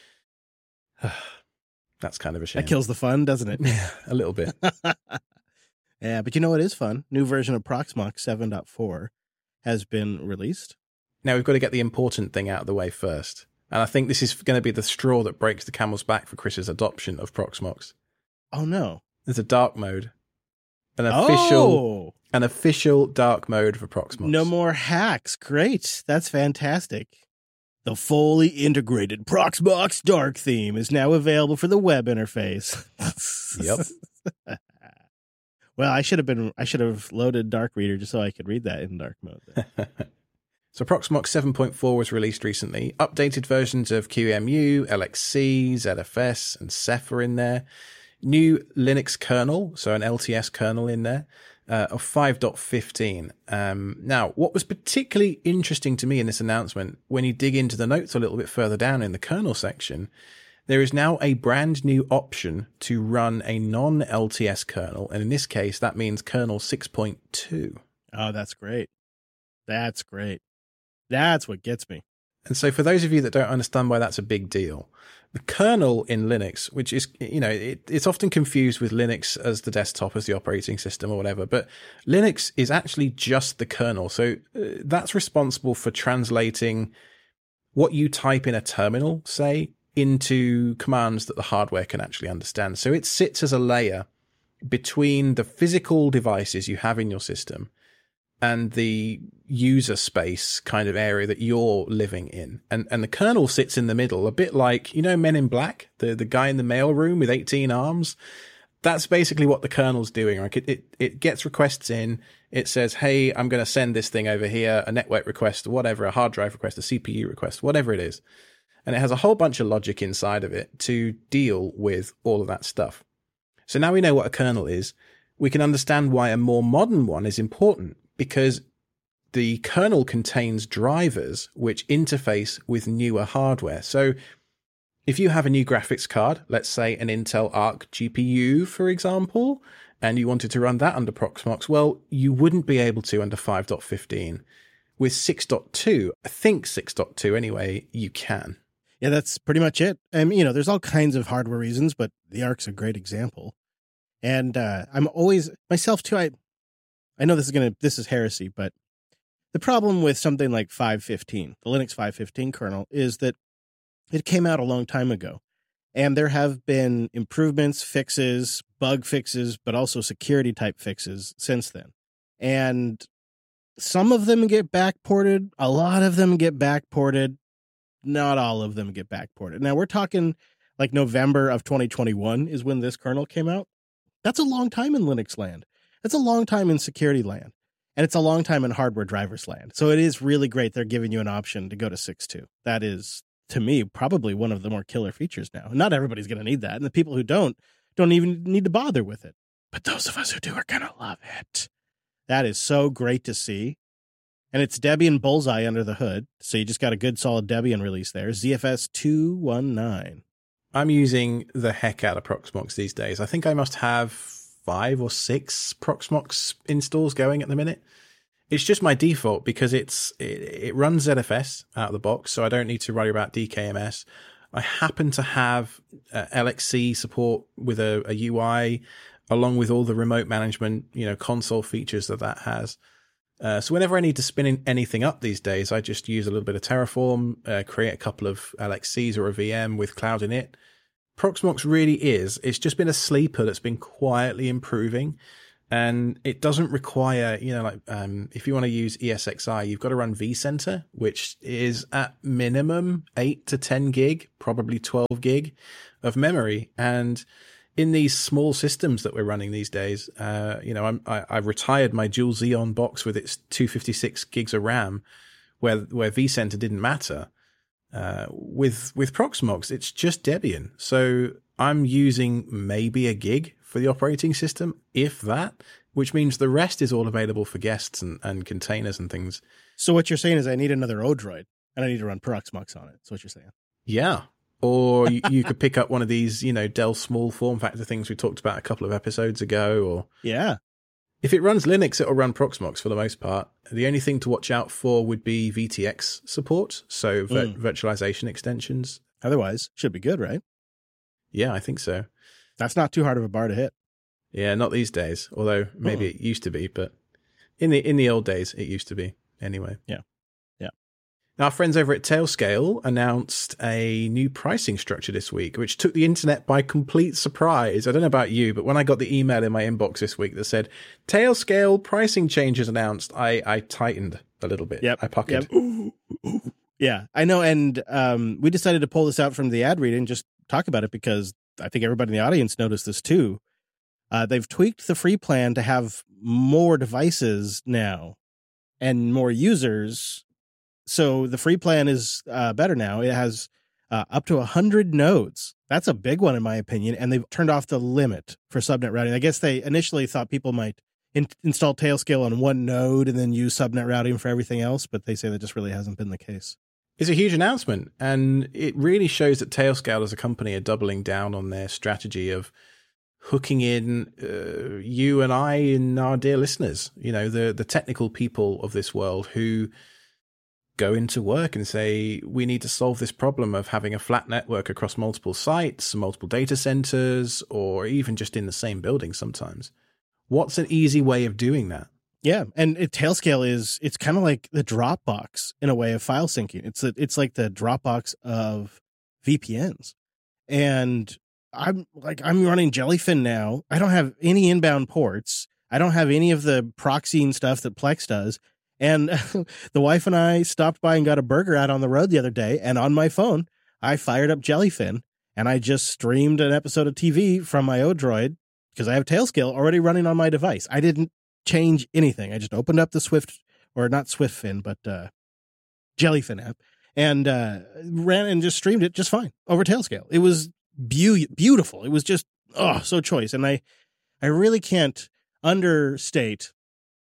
that's kind of a shame. That kills the fun, doesn't it? Yeah, a little bit. Yeah, but you know what is fun? New version of Proxmox 7.4 has been released. Now we've got to get the important thing out of the way first. And I think this is going to be the straw that breaks the camel's back for Chris's adoption of Proxmox. Oh, no. There's a dark mode. An official dark mode for Proxmox. No more hacks. Great. That's fantastic. The fully integrated Proxmox dark theme is now available for the web interface. Yep. Well, I should have loaded Dark Reader just so I could read that in dark mode. So Proxmox 7.4 was released recently. Updated versions of QEMU, LXC, ZFS, and Ceph are in there. New Linux kernel, so an LTS kernel in there, of 5.15. Now, what was particularly interesting to me in this announcement, when you dig into the notes a little bit further down in the kernel section, there is now a brand new option to run a non-LTS kernel. And in this case, that means kernel 6.2. Oh, that's great. That's great. That's what gets me. And so for those of you that don't understand why that's a big deal, the kernel in Linux, which is, it's often confused with Linux as the desktop, as the operating system or whatever, but Linux is actually just the kernel. So that's responsible for translating what you type in a terminal, say, into commands that the hardware can actually understand. So it sits as a layer between the physical devices you have in your system and the user space kind of area that you're living in. And the kernel sits in the middle, a bit like, Men in Black, the guy in the mailroom with 18 arms. That's basically what the kernel's doing. Like it gets requests in, it says, hey, I'm going to send this thing over here, a network request, whatever, a hard drive request, a CPU request, whatever it is. And it has a whole bunch of logic inside of it to deal with all of that stuff. So now we know what a kernel is. We can understand why a more modern one is important, because the kernel contains drivers which interface with newer hardware. So if you have a new graphics card, let's say an Intel Arc GPU, for example, and you wanted to run that under Proxmox, well, you wouldn't be able to under 5.15. With 6.2, I think 6.2 anyway, you can. Yeah, that's pretty much it. There's all kinds of hardware reasons, but the Arc's a great example. And I'm always, myself too, I know this is heresy, but the problem with something like 5.15, the Linux 5.15 kernel, is that it came out a long time ago. And there have been improvements, fixes, bug fixes, but also security type fixes since then. And some of them get backported. A lot of them get backported. Not all of them get backported. Now, we're talking like November of 2021 is when this kernel came out. That's a long time in Linux land. That's a long time in security land. And it's a long time in hardware drivers land. So it is really great they're giving you an option to go to 6.2. That is, to me, probably one of the more killer features now. Not everybody's going to need that. And the people who don't even need to bother with it. But those of us who do are going to love it. That is so great to see. And it's Debian Bullseye under the hood. So you just got a good solid Debian release there. ZFS 2.19. I'm using the heck out of Proxmox these days. I think I must have 5 or 6 Proxmox installs going at the minute. It's just my default because it runs ZFS out of the box, so I don't need to worry about DKMS. I happen to have LXC support with a UI, along with all the remote management, console features that has. So whenever I need to spin anything up these days, I just use a little bit of Terraform, create a couple of LXCs or a VM with cloud in it. Proxmox really it's just been a sleeper that's been quietly improving. And it doesn't require, if you want to use ESXi, you've got to run vCenter, which is at minimum 8 to 10 gig, probably 12 gig of memory. And in these small systems that we're running these days, I retired my dual Xeon box with its 256 gigs of RAM, where vCenter didn't matter. With Proxmox, it's just Debian. So I'm using maybe a gig for the operating system, if that, which means the rest is all available for guests and containers and things. So what you're saying is I need another Odroid and I need to run Proxmox on it. That's what you're saying. Yeah. Or you could pick up one of these, Dell small form factor things we talked about a couple of episodes ago. Or yeah, if it runs Linux, it'll run Proxmox for the most part. The only thing to watch out for would be VTX support, so virtualization extensions. Otherwise, should be good, right? Yeah, I think so. That's not too hard of a bar to hit. Yeah, not these days. Although maybe it used to be, but in the old days, it used to be. Anyway. Yeah. Our friends over at Tailscale announced a new pricing structure this week, which took the internet by complete surprise. I don't know about you, but when I got the email in my inbox this week that said Tailscale pricing changes announced, I tightened a little bit. Yep. I puckered. Yep. Yeah, I know. And we decided to pull this out from the ad read and just talk about it because I think everybody in the audience noticed this too. They've tweaked the free plan to have more devices now and more users. So the free plan is better now. It has up to 100 nodes. That's a big one in my opinion. And they've turned off the limit for subnet routing. I guess they initially thought people might install Tailscale on one node and then use subnet routing for everything else. But they say that just really hasn't been the case. It's a huge announcement. And it really shows that Tailscale as a company are doubling down on their strategy of hooking in you and I and our dear listeners, the technical people of this world who go into work and say, we need to solve this problem of having a flat network across multiple sites, multiple data centers, or even just in the same building sometimes. What's an easy way of doing that? Yeah, and Tailscale it's kind of like the Dropbox in a way of file syncing. It's like the Dropbox of VPNs. And I'm running Jellyfin now. I don't have any inbound ports. I don't have any of the proxying stuff that Plex does. And the wife and I stopped by and got a burger out on the road the other day. And on my phone, I fired up Jellyfin and I just streamed an episode of TV from my Odroid because I have Tailscale already running on my device. I didn't change anything. I just opened up the Swift, or not SwiftFin, but Jellyfin app and ran and just streamed it just fine over Tailscale. It was beautiful. It was just, so choice. And I really can't overstate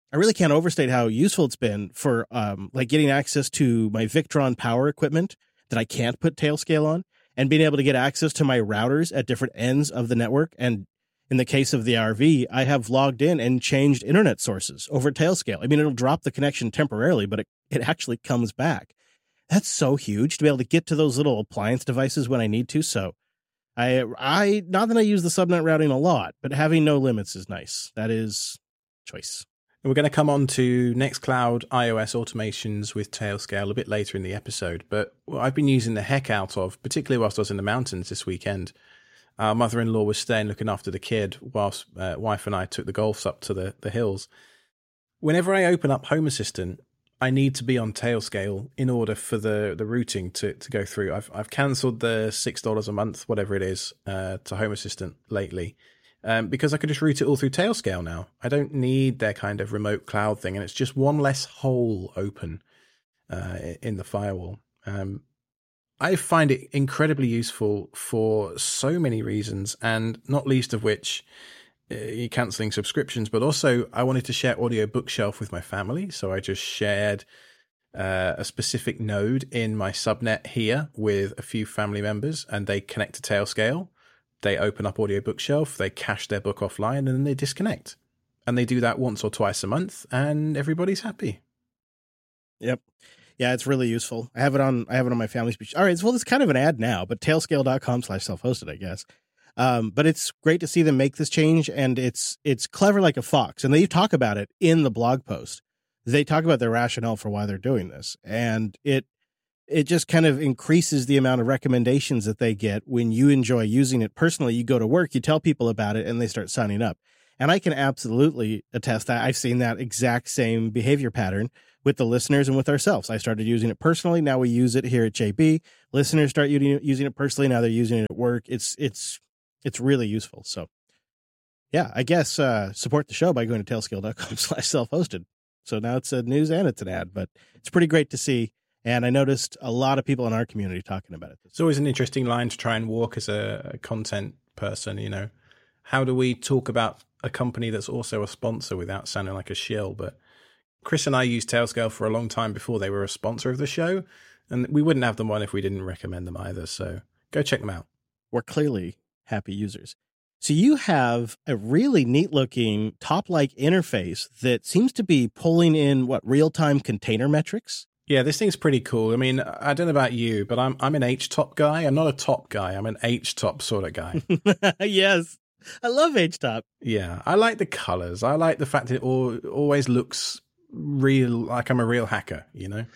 how useful it's been for getting access to my Victron power equipment that I can't put Tailscale on, and being able to get access to my routers at different ends of the network. And in the case of the RV, I have logged in and changed internet sources over Tailscale. I mean, it'll drop the connection temporarily, but it actually comes back. That's so huge to be able to get to those little appliance devices when I need to. So I not that I use the subnet routing a lot, but having no limits is nice. That is choice. We're going to come on to Nextcloud iOS automations with Tailscale a bit later in the episode, but what I've been using the heck out of, particularly whilst I was in the mountains this weekend. Our mother-in-law was staying looking after the kid whilst wife and I took the Golfs up to the hills. Whenever I open up Home Assistant, I need to be on Tailscale in order for the routing to go through. I've cancelled the $6 a month, whatever it is, to Home Assistant lately. Because I could just route it all through Tailscale now. I don't need their kind of remote cloud thing, and it's just one less hole open in the firewall. I find it incredibly useful for so many reasons, and not least of which you're cancelling subscriptions, but also I wanted to share Audio Bookshelf with my family, so I just shared a specific node in my subnet here with a few family members, and they connect to Tailscale. They open up Audio Bookshelf, they cache their book offline, and then they disconnect. And they do that once or twice a month, and everybody's happy. Yep. Yeah, it's really useful. I have it on my family speech. All right, well, it's kind of an ad now, but tailscale.com/self-hosted, I guess. But it's great to see them make this change, and it's clever like a fox. And they talk about it in the blog post. they talk about their rationale for why they're doing this. And it just kind of increases the amount of recommendations that they get when you enjoy using it personally. You go to work, you tell people about it, and they start signing up. And I can absolutely attest that. I've seen that exact same behavior pattern with the listeners and with ourselves. I started using it personally. Now we use it here at JB. Listeners start using it personally. Now they're using it at work. It's really useful. So yeah, I guess support the show by going to tailscale.com/self-hosted. So now it's a news and it's an ad, but it's pretty great to see. And I noticed a lot of people in our community talking about it. It's always an interesting line to try and walk as a content person, you know. How do we talk about a company that's also a sponsor without sounding like a shill? But Chris and I used Tailscale for a long time before they were a sponsor of the show, and we wouldn't have them on if we didn't recommend them either. So go check them out. We're clearly happy users. So you have a really neat looking top-like interface that seems to be pulling in real-time container metrics. Yeah, this thing's pretty cool. I mean, I don't know about you, but I'm an HTOP guy. I'm not a top guy. I'm an HTOP sort of guy. Yes. I love HTOP. Yeah, I like the colors. I like the fact that it always looks real, like I'm a real hacker, you know?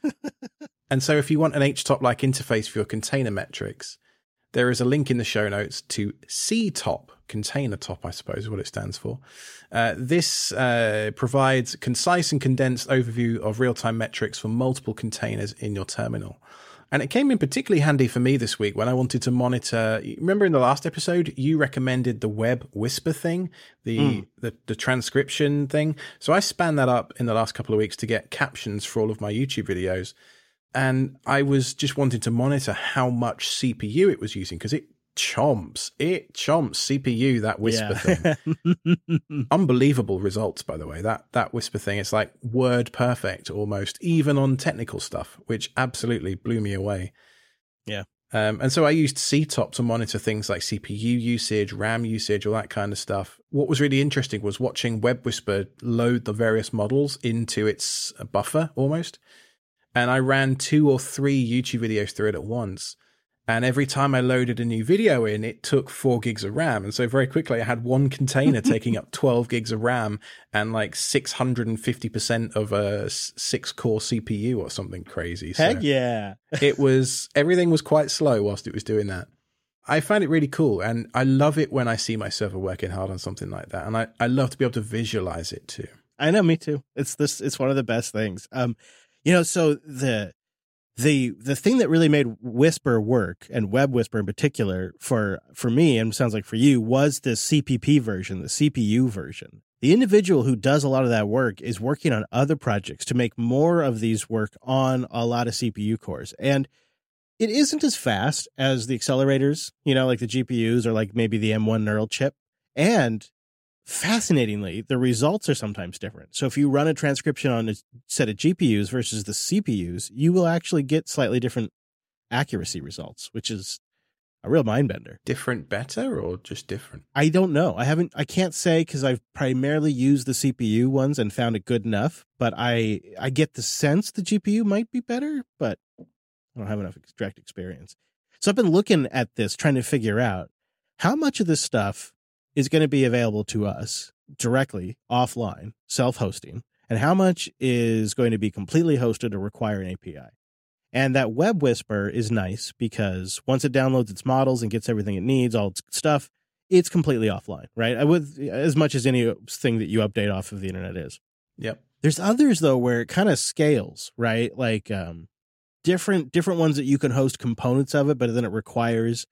And so if you want an HTOP-like interface for your container metrics, there is a link in the show notes to CTOP, Container Top, I suppose is what it stands for. This provides concise and condensed overview of real-time metrics for multiple containers in your terminal. And it came in particularly handy for me this week when I wanted to monitor. Remember in the last episode, you recommended the web whisper thing, the transcription thing. So I spanned that up in the last couple of weeks to get captions for all of my YouTube videos. And I was just wanting to monitor how much CPU it was using because it chomps CPU, that whisper thing. Unbelievable results, by the way. That whisper thing, it's like word perfect almost, even on technical stuff, which absolutely blew me away. Yeah. And so I used CTOP to monitor things like CPU usage, RAM usage, all that kind of stuff. What was really interesting was watching Web Whisper load the various models into its buffer almost. And I ran 2 or 3 YouTube videos through it at once. And every time I loaded a new video in, it took 4 gigs of RAM. And so very quickly I had one container taking up 12 gigs of RAM and like 650% of a 6-core CPU or something crazy. Heck yeah. Everything was quite slow whilst it was doing that. I find it really cool. And I love it when I see my server working hard on something like that. And I love to be able to visualize it too. I know, me too. It's one of the best things. So the thing that really made Whisper work, and Web Whisper in particular, for me, and sounds like for you, was the CPP version, the CPU version. The individual who does a lot of that work is working on other projects to make more of these work on a lot of CPU cores. And it isn't as fast as the accelerators, like the GPUs or like maybe the M1 neural chip. And fascinatingly, the results are sometimes different. So if you run a transcription on a set of GPUs versus the CPUs, you will actually get slightly different accuracy results, which is a real mind bender. Different better or just different? I don't know. I can't say because I've primarily used the CPU ones and found it good enough, but I get the sense the GPU might be better, but I don't have enough direct experience. So I've been looking at this, trying to figure out how much of this stuff is going to be available to us directly offline, self-hosting, and how much is going to be completely hosted or require an API. And that Web Whisper is nice because once it downloads its models and gets everything it needs, all its stuff, it's completely offline, right? As much as anything that you update off of the internet is. Yep. There's others though where it kind of scales, right? Like different ones that you can host components of it, but then it requires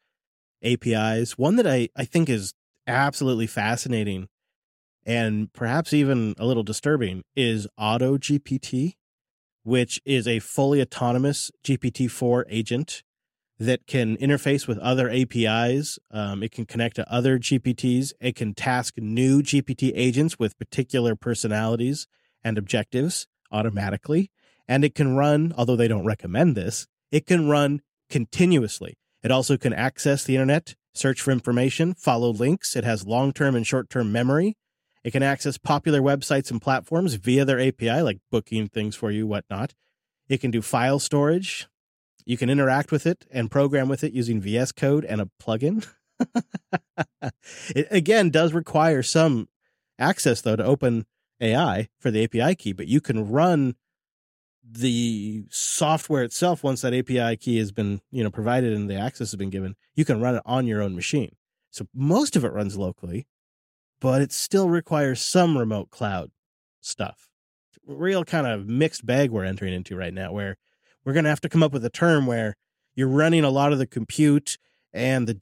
APIs. One that I think is absolutely fascinating and perhaps even a little disturbing is AutoGPT, which is a fully autonomous GPT-4 agent that can interface with other APIs. It can connect to other GPTs. It can task new GPT agents with particular personalities and objectives automatically. And it can run, although they don't recommend this, it can run continuously. It also can access the internet, search for information, follow links. It has long-term and short-term memory. It can access popular websites and platforms via their API, like booking things for you, whatnot. It can do file storage. You can interact with it and program with it using VS Code and a plugin. It, again, does require some access, though, to open AI for the API key, but you can run the software itself once that API key has been, provided and the access has been given. You can run it on your own machine. So most of it runs locally, but it still requires some remote cloud stuff. Real kind of mixed bag we're entering into right now, where we're going to have to come up with a term where you're running a lot of the compute and the